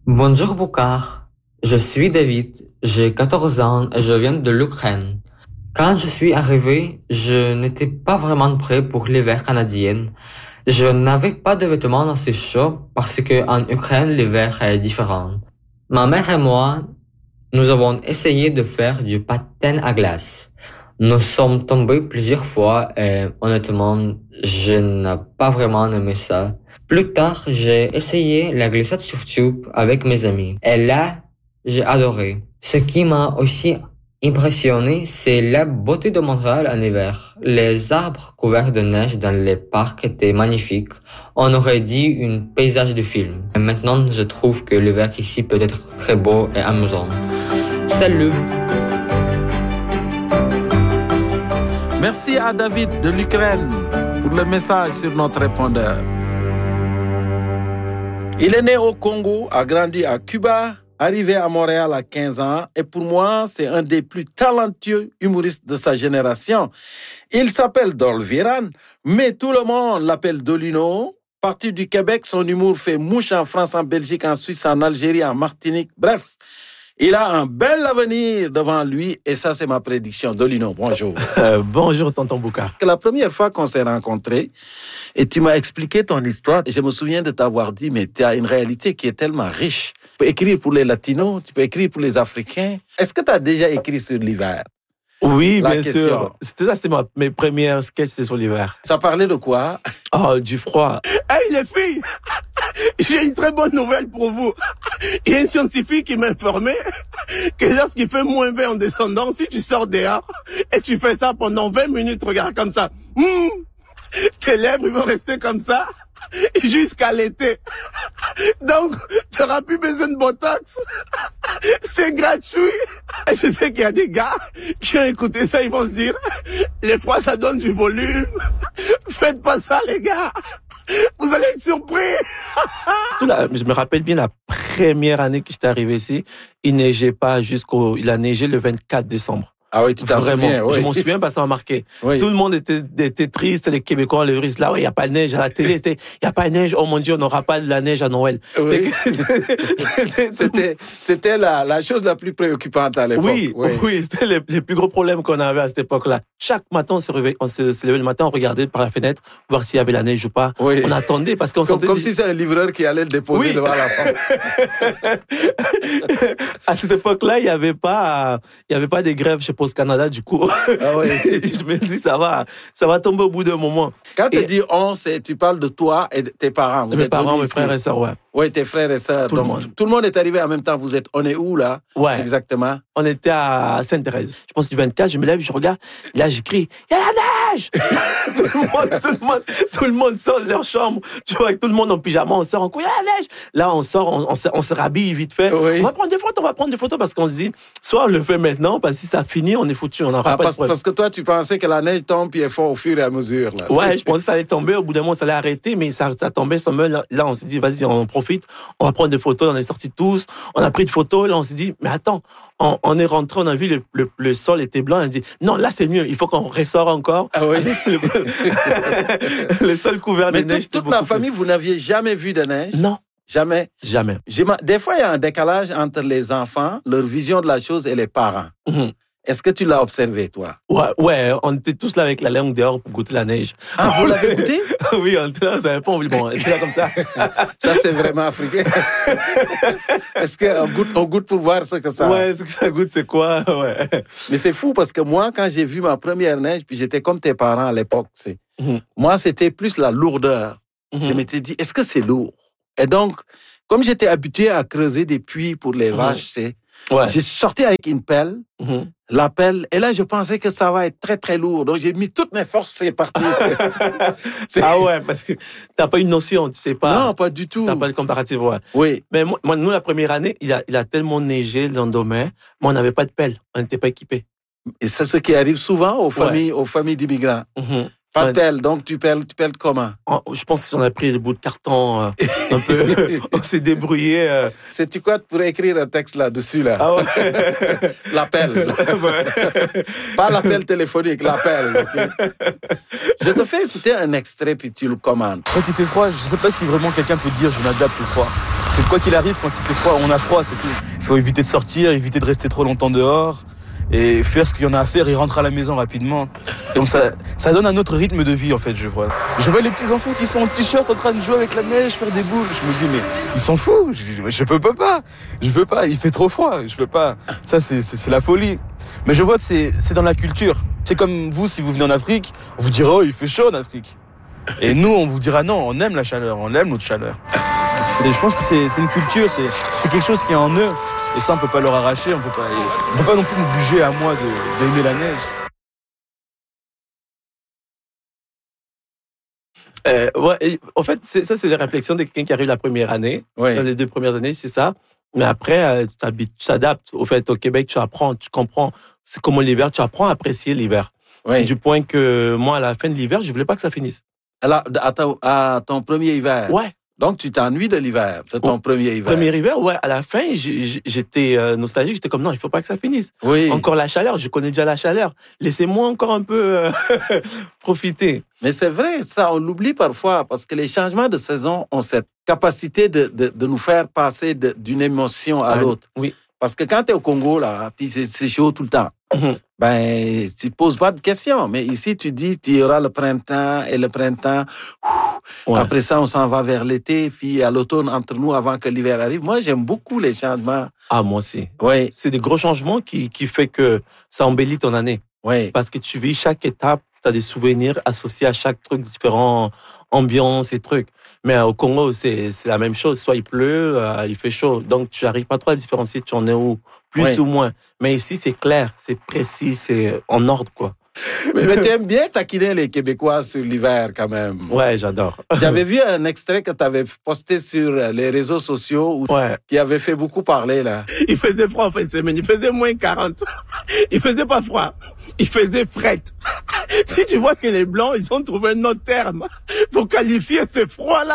Bonjour Boukar, je suis David, j'ai 14 ans et je viens de l'Ukraine. Quand je suis arrivé, je n'étais pas vraiment prêt pour l'hiver canadien. Je n'avais pas de vêtements assez chauds parce que en Ukraine l'hiver est différent. Ma mère et moi, nous avons essayé de faire du patin à glace. Nous sommes tombés plusieurs fois et honnêtement, je n'ai pas vraiment aimé ça. Plus tard, j'ai essayé la glissade sur tube avec mes amis. Et là, j'ai adoré. Ce qui m'a aussi impressionné, c'est la beauté de Montréal en hiver. Les arbres couverts de neige dans les parcs étaient magnifiques. On aurait dit un paysage de film. Et maintenant, je trouve que l'hiver ici peut être très beau et amusant. Salut! Merci à David de l'Ukraine pour le message sur notre répondeur. Il est né au Congo, a grandi à Cuba, arrivé à Montréal à 15 ans et pour moi, c'est un des plus talentueux humoristes de sa génération. Il s'appelle Dolviran, mais tout le monde l'appelle Dolino. Parti du Québec, son humour fait mouche en France, en Belgique, en Suisse, en Algérie, en Martinique, bref. Il a un bel avenir devant lui et ça, c'est ma prédiction. Dolino, bonjour. Bonjour, tonton Boukar. La première fois qu'on s'est rencontrés et tu m'as expliqué ton histoire, je me souviens de t'avoir dit, mais tu as une réalité qui est tellement riche. Tu peux écrire pour les Latinos, tu peux écrire pour les Africains. Est-ce que tu as déjà écrit sur l'hiver? Oui, bien sûr. C'était mes premières sketchs, c'est sur l'hiver. Ça parlait de quoi? Oh, du froid. Hey, les filles! J'ai une très bonne nouvelle pour vous. Il y a un scientifique qui m'a informé que lorsqu'il fait moins 20 en descendant, si tu sors dehors et tu fais ça pendant 20 minutes, regarde comme ça, tes lèvres vont rester comme ça jusqu'à l'été. Donc, tu n'auras plus besoin de Botox. C'est gratuit. Et je sais qu'il y a des gars qui ont écouté ça, ils vont se dire, les fois ça donne du volume. Faites pas ça, les gars. Vous allez être surpris. Je me rappelle bien la première année que j'étais arrivé ici, il neigeait pas il a neigé le 24 décembre. Ah oui, tu t'en souviens, oui. Je m'en souviens parce que ça m'a marqué. Oui. Tout le monde était triste, les Québécois, les Russes. Là, il n'y a pas de neige à la télé. Il n'y a pas de neige. Oh mon Dieu, on n'aura pas de la neige à Noël. Oui. C'était la chose la plus préoccupante à l'époque. Oui, c'était les plus gros problèmes qu'on avait à cette époque-là. Chaque matin, on se levait le matin, on regardait par la fenêtre, voir s'il y avait la neige ou pas. Oui. On attendait parce qu'on comme si c'est un livreur qui allait le déposer devant la porte. À cette époque-là, il n'y avait pas des grèves chez Post Canada, du coup. Ah oui. Je me dis, ça va tomber au bout d'un moment. Quand tu dis on, tu parles de toi et de tes parents. Mes parents, mes frères et sœurs, ouais. Oui, tes frères et sœurs. Tout le monde est arrivé en même temps. On est où, là? Ouais. Exactement. On était à Sainte-Thérèse. Je pense du 24, je me lève, je regarde. Là, j'écris, il y a la neige! tout le monde sort de leur chambre. Tu vois, avec tout le monde en pyjama, on sort en couille, il y a la neige! Là, on sort, on se rhabille vite fait. Oui. On va prendre des photos parce qu'on se dit, soit on le fait maintenant, parce que si ça finit, on est foutu, on n'aura pas de problème. Parce que toi, tu pensais que la neige tombe puis elle fond au fur et à mesure, là. Ouais, je pensais que ça allait tomber, au bout d'un moment, ça allait arrêter, mais ça tombait. Là, on s'est dit, vas-y, on profite, on va prendre des photos, on est sortis tous, on a pris des photos, là, on s'est dit, mais attends, on est rentré, on a vu le sol était blanc, on a dit, non, là, c'est mieux, il faut qu'on ressort encore. Ah oui. Le sol couvert de neige. Mais toute la famille, vous n'aviez jamais vu de neige? Non. Jamais? Jamais. Des fois, il y a un décalage entre les enfants, leur vision de la chose et les parents. Mm-hmm. Est-ce que tu l'as observé, toi? Ouais, on était tous là avec la langue dehors pour goûter la neige. Ah, vous l'avez goûté? Oui, on était là, ça pas bon, on était là comme ça. Ça, c'est vraiment africain. Est-ce qu'on goûte pour voir ce que ça... Ouais, ce que ça goûte, c'est quoi? Ouais. Mais c'est fou parce que moi, quand j'ai vu ma première neige, puis j'étais comme tes parents à l'époque, moi, c'était plus la lourdeur. Je m'étais dit, est-ce que c'est lourd? Et donc, comme j'étais habitué à creuser des puits pour les vaches, j'ai sorti avec une pelle, la pelle, et là, je pensais que ça va être très, très lourd. Donc, j'ai mis toutes mes forces, c'est parti. Ah ouais, parce que t'as pas une notion, tu sais pas. Non, pas du tout. T'as pas de comparatif, ouais. Oui. Mais moi, nous, la première année, il a tellement neigé le lendemain, mais on n'avait pas de pelle, on n'était pas équipés. Et c'est ce qui arrive souvent aux familles d'immigrants. Pas de pelle, donc tu pelles comment? Je pense qu'on a pris des bouts de carton un peu, on s'est débrouillé. Sais-tu quoi, tu pourrais écrire un texte là-dessus, là? Ah ouais. L'appel. Pas l'appel téléphonique, l'appel. Okay? Je te fais écouter un extrait, puis tu le commandes. Quand il fait froid, je sais pas si vraiment quelqu'un peut dire je m'adapte au froid. Que quoi qu'il arrive, quand il fait froid, on a froid, c'est tout. Il faut éviter de sortir, éviter de rester trop longtemps dehors et faire ce qu'il y en a à faire et rentrer à la maison rapidement. Donc ça donne un autre rythme de vie en fait, je vois. Je vois les petits enfants qui sont en t-shirt en train de jouer avec la neige, faire des boules. Je me dis mais ils s'en foutent. Je peux pas. Je veux pas. Il fait trop froid. Je peux pas. Ça c'est la folie. Mais je vois que c'est dans la culture. C'est comme vous, si vous venez en Afrique, on vous dira oh il fait chaud en Afrique. Et nous on vous dira non, on aime la chaleur, on aime notre chaleur. Je pense que c'est une culture, c'est quelque chose qui est en eux. Et ça, on peut pas leur arracher, on peut pas non plus m'obliger à moi d'aimer la neige. En fait, ça, c'est des réflexions de quelqu'un qui arrive la première année. Ouais. Dans les 2 premières années, c'est ça. Mais après, tu t'adaptes. Au fait, au Québec, tu apprends, tu comprends. C'est comme l'hiver, tu apprends à apprécier l'hiver. Oui. Du point que moi, à la fin de l'hiver, je voulais pas que ça finisse. Alors, à ton premier hiver. Ouais. Donc, tu t'ennuies de l'hiver, de ton premier hiver. Premier hiver, ouais. À la fin, j'étais nostalgique. J'étais comme non, il faut pas que ça finisse. Oui. Encore la chaleur. Je connais déjà la chaleur. Laissez-moi encore un peu profiter. Mais c'est vrai, ça, on l'oublie parfois, parce que les changements de saison ont cette capacité de nous faire passer d'une émotion à l'autre. Oui. Parce que quand tu es au Congo, là, puis c'est chaud tout le temps, ben, tu te poses pas de questions. Mais ici, tu dis, tu y auras le printemps, et le printemps, après ça, on s'en va vers l'été, puis à l'automne, entre nous, avant que l'hiver arrive. Moi, j'aime beaucoup les changements. Ah, moi aussi. Oui. C'est des gros changements qui fait que ça embellit ton année. Oui. Parce que tu vis chaque étape, tu as des souvenirs associés à chaque truc, différents ambiances et trucs. Mais au Congo, c'est la même chose. Soit il pleut, il fait chaud. Donc, tu n'arrives pas trop à différencier, tu en es où, plus ou moins. Mais ici, c'est clair, c'est précis, c'est en ordre, quoi. Mais tu aimes bien taquiner les Québécois sur l'hiver, quand même. Ouais, j'adore. J'avais vu un extrait que tu avais posté sur les réseaux sociaux qui avait fait beaucoup parler, là. Il faisait froid en fin de semaine, il faisait moins 40. Il faisait pas froid, il faisait fret. Si tu vois que les Blancs, ils ont trouvé un autre terme pour qualifier ce froid-là.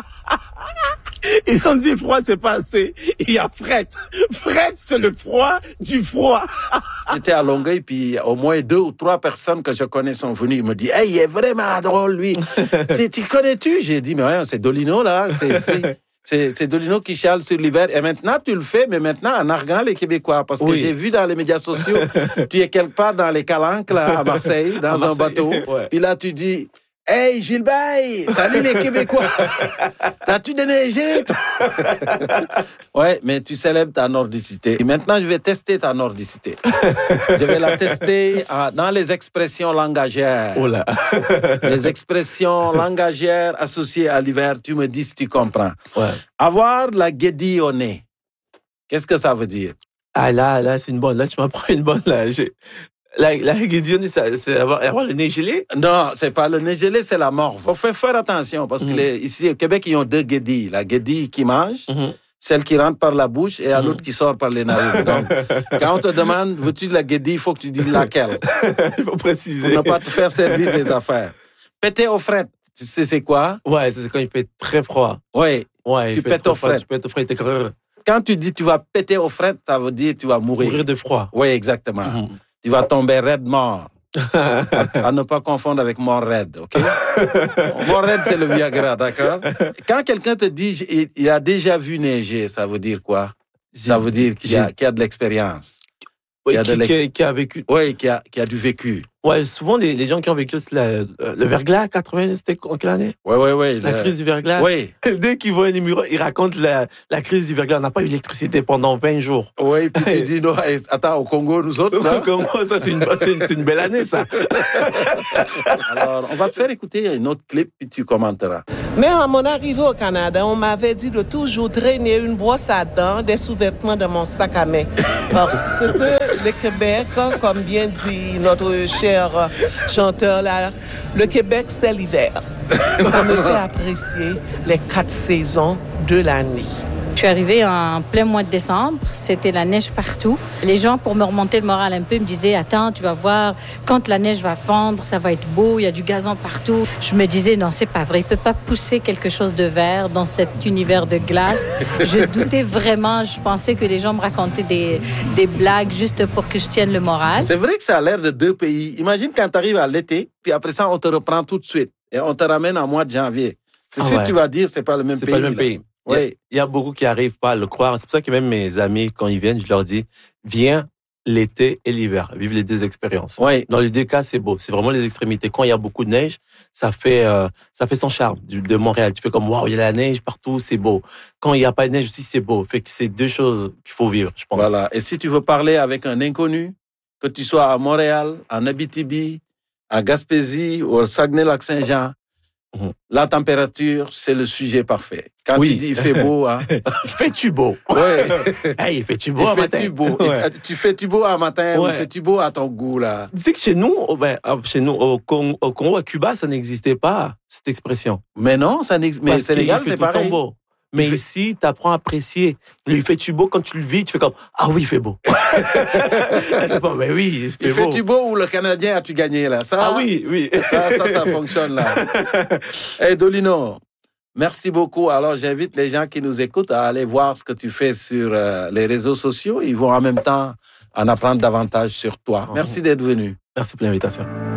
Ils ont dit froid, c'est pas assez. Il y a fret. Fret, c'est le froid du froid. J'étais à Longueuil, puis au moins 2 ou 3 personnes que je connais sont venues. Ils me disent, hey, il est vraiment drôle, lui. Tu connais-tu? J'ai dit, mais ouais, c'est Dolino, là. C'est Dolino qui chiale sur l'hiver. Et maintenant, tu le fais, mais maintenant en narguant les Québécois. Parce que j'ai vu dans les médias sociaux, tu es quelque part dans les Calanques, là, à Marseille, dans un bateau. Ouais. Puis là, tu dis, hey, Gilbert, salut les Québécois. T'as-tu déneigé? Ouais, mais tu célèbres ta nordicité. Et maintenant, je vais tester ta nordicité. Je vais la tester dans les expressions langagières. Oh là. Les expressions langagières associées à l'hiver, tu me dis si tu comprends. Ouais. Avoir la guédille au nez. Qu'est-ce que ça veut dire? Ah là, c'est une bonne. Là, tu m'apprends une bonne, là. La guédille, c'est avoir le nez gelé? Non, c'est pas le nez gelé, c'est la morve. Faut faire attention, parce que ici, au Québec, ils ont 2 guédilles. La guédille qui mange, celle qui rentre par la bouche, et l'autre qui sort par les narines. Donc, quand on te demande, veux-tu de la guédille, il faut que tu dises laquelle. Il faut préciser. Pour ne pas te faire servir des affaires. Péter aux frettes, tu sais c'est quoi? Ouais, c'est quand il fait très froid. Oui. Ouais, tu pètes aux frettes. Tu pètes aux frettes, t'es creux. Quand tu dis tu vas péter aux frettes, ça veut dire tu vas mourir. Mourir de froid. Oui, exactement. Tu vas tomber raide mort. À ne pas confondre avec mort raide, ok? Mort raide, c'est le Viagra, d'accord? Quand quelqu'un te dit il a déjà vu neiger, ça veut dire quoi? Ça veut dire qu'il a de l'expérience. Oui, qui a vécu. Oui, qui a du vécu. Ouais, souvent, les gens qui ont vécu le verglas, 80, c'était en quelle année? Oui. La crise du verglas. Oui. Dès qu'ils voient un numéro, ils racontent la crise du verglas. On n'a pas eu d'électricité pendant 20 jours. Oui, puis tu dis, non, attends, au Congo, nous autres, là. Au Congo, ça, c'est une belle année, ça. Alors, on va te faire écouter un autre clip, puis tu commenteras. Mais à mon arrivée au Canada, on m'avait dit de toujours traîner une brosse à dents, des sous-vêtements dans mon sac à main. Parce que le Québec, comme bien dit notre cher chanteur là, le Québec, c'est l'hiver. Ça me fait apprécier les 4 saisons de l'année. Je suis arrivée en plein mois de décembre, c'était la neige partout. Les gens, pour me remonter le moral un peu, me disaient « Attends, tu vas voir, quand la neige va fondre, ça va être beau, il y a du gazon partout. » Je me disais « Non, c'est pas vrai, il ne peut pas pousser quelque chose de vert dans cet univers de glace. » Je doutais vraiment, je pensais que les gens me racontaient des blagues juste pour que je tienne le moral. C'est vrai que ça a l'air de 2 pays. Imagine quand tu arrives à l'été, puis après ça, on te reprend tout de suite et on te ramène en mois de janvier. C'est sûr que tu vas dire c'est pas le même pays. C'est pas le même pays. Oui. Il y a beaucoup qui n'arrivent pas à le croire. C'est pour ça que même mes amis, quand ils viennent, je leur dis, viens l'été et l'hiver, vivre les deux expériences. Oui. Dans les deux cas, c'est beau. C'est vraiment les extrémités. Quand il y a beaucoup de neige, ça fait son charme de Montréal. Tu fais comme, waouh, il y a la neige partout, c'est beau. Quand il n'y a pas de neige aussi, c'est beau. Fait que c'est deux choses qu'il faut vivre, je pense. Voilà. Et si tu veux parler avec un inconnu, que tu sois à Montréal, en Abitibi, à Gaspésie ou au Saguenay-Lac-Saint-Jean, la température, c'est le sujet parfait. Quand tu dis il fait beau, hein. Fais-tu beau? Ouais. Hey, il fait-tu beau à matin? Beau. Ouais. Tu fais-tu beau à matin ou Ouais. fais-tu beau à ton goût, là? Tu sais que chez nous, au Congo, à Cuba, ça n'existait pas, cette expression. Mais non, mais Sénégal, c'est pareil. Beau. Mais ici, tu apprends à apprécier. Il fait-tu beau quand tu le vis, tu fais comme, ah oui, il fait beau. C'est pas, mais oui, il fait beau. Fais-tu beau ou le Canadien as-tu gagné, là? Ça, ah oui. Ça fonctionne, là. Hey, Dolino, merci beaucoup. Alors, j'invite les gens qui nous écoutent à aller voir ce que tu fais sur les réseaux sociaux. Ils vont en même temps en apprendre davantage sur toi. Merci d'être venu. Merci pour l'invitation.